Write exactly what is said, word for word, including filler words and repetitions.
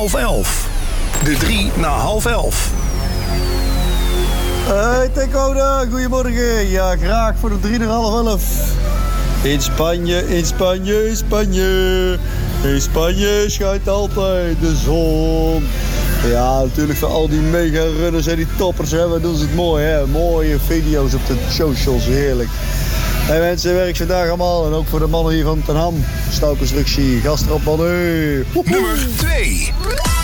half elf. De drie na half elf. Hey Tekoda, goedemorgen. Ja, graag voor de drie na half elf. In Spanje, in Spanje, in Spanje. In Spanje schijnt altijd de zon. Ja, natuurlijk voor al die mega-runners en die toppers. Hè. Wat doen ze het mooi, hè? Mooie video's op de socials, heerlijk. Hey mensen, werk vandaag allemaal. En ook voor de mannen hier van Ten Ham. Staalconstructie, gas erop mannen. Nummer twee.